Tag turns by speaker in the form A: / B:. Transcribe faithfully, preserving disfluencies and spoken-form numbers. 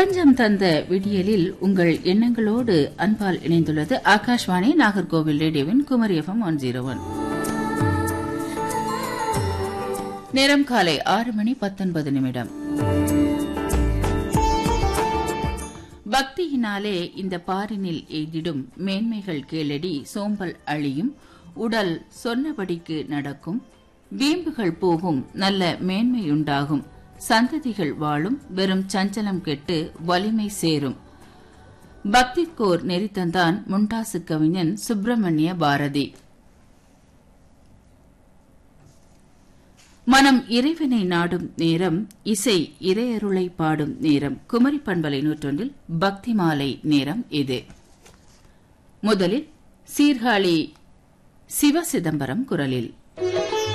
A: பிரபஞ்சம் தந்த விடியலில் உங்கள் எண்ணங்களோடு அன்பால் இணைந்துள்ளது ஆகாஷ்வாணி நாகர்கோவில் ரேடியோவின் Kumari FM one zero one. நேரம் காலை ஆறு மணி பத்தொன்பது நிமிடம். பக்தியினாலே இந்த பாரினில் எய்திடும் மேன்மைகள் கேளடி, சோம்பல் அழியும், உடல் சொன்னபடிக்கு நடக்கும், வீம்புகள் போகும், நல்ல மேன்மையுண்டாகும், சந்ததிகள் வாழும், வெறும் சஞ்சலம் கெட்டு வலிமை சேரும். பக்திக்கோர் நெறித்தந்தான் முண்டாசு கவிஞன் சுப்பிரமணிய பாரதி. மனம் இறைவனை நாடும் நேரம், இசை இறையருளை பாடும் நேரம். குமரி பண்பலை நூற்றொன்றில் பக்தி மாலை நேரம் இது. முதலில் சீர்காழி சிவசிதம்பரம் குரலில்